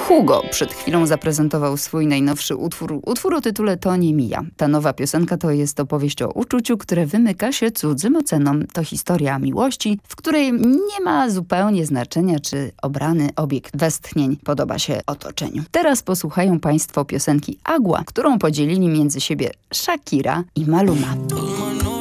Hugo przed chwilą zaprezentował swój najnowszy utwór o tytule To nie mija. Ta nowa piosenka to jest opowieść o uczuciu, które wymyka się cudzym ocenom. To historia miłości, w której nie ma zupełnie znaczenia, czy obrany obiekt westchnień podoba się otoczeniu. Teraz posłuchają Państwo piosenki Agua, którą podzielili między siebie Shakira i Maluma.